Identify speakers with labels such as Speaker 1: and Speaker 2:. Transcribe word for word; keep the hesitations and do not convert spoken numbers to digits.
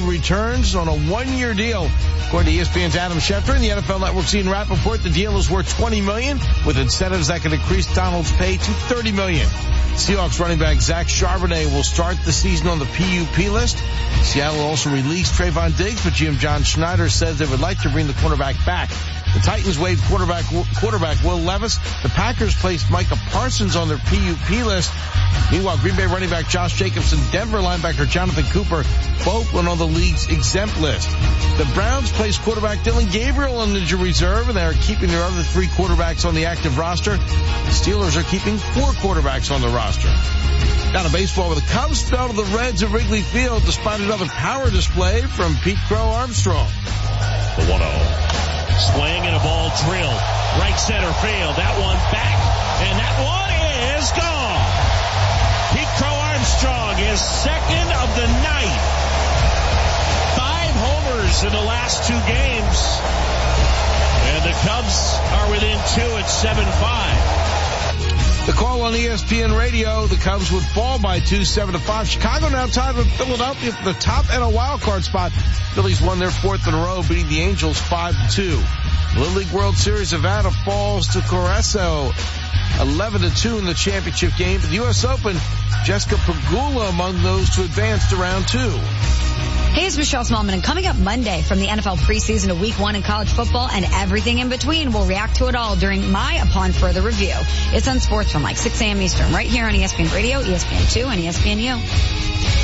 Speaker 1: Donald returns on a one-year deal. According to E S P N's Adam Schefter and the N F L Network's Ian Rappaport, the deal is worth twenty million dollars with incentives that can increase Donald's pay to thirty million dollars. Seahawks running back Zach Charbonnet will start the season on the P U P list. Seattle also released Trayvon Diggs, but G M John Schneider says they would like to bring the cornerback back. The Titans waived quarterback quarterback Will Levis. The Packers placed Micah Parsons on their P U P list. Meanwhile, Green Bay running back Josh Jacobs and Denver linebacker Jonathan Cooper both went on the league's exempt list. The Browns placed quarterback Dylan Gabriel on the injured reserve, and they are keeping their other three quarterbacks on the active roster. The Steelers are keeping four quarterbacks on the roster. Down to baseball, where the Cubs fell to the Reds at Wrigley Field despite another power display from Pete Crow Armstrong.
Speaker 2: The one oh. Swing and a ball drilled. Right center field. That one back. And that one is gone. Pete Crow Armstrong is second of the night. Five homers in the last two games. And the Cubs are within two at seven five.
Speaker 1: The call on E S P N Radio, the Cubs would fall by two, seven to five. Chicago now tied with Philadelphia for the top N L wildcard spot. Phillies won their fourth in a row, beating the Angels five to two. Little League World Series, Nevada falls to Corresso eleven to two in the championship game. But the U S Open, Jessica Pegula among those to advance to round two.
Speaker 3: Hey, it's Michelle Smallman, and coming up Monday from the N F L preseason to week one in college football and everything in between, we'll react to it all during my Upon Further Review. It's on Sports from like six a.m. Eastern, right here on E S P N Radio, E S N two, and E S P N U.